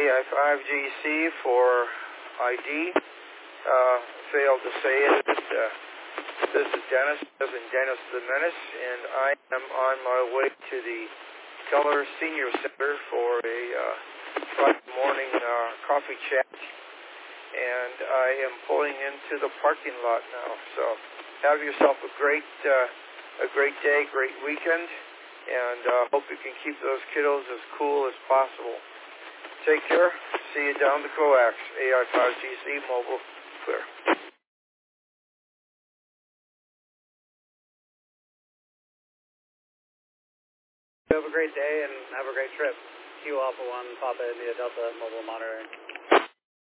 AI5GC for ID. Failed to say it. This is Dennis, Dennis the Menace, and I am on my way to the Keller Senior Center for a Friday morning coffee chat, and I am pulling into the parking lot now. So have yourself a great day, great weekend, and hope you can keep those kiddos as cool as possible. Take care. See you down the coax. AI5GC mobile clear. Have a great day and have a great trip. Q Alpha 1, Papa India Delta mobile monitoring.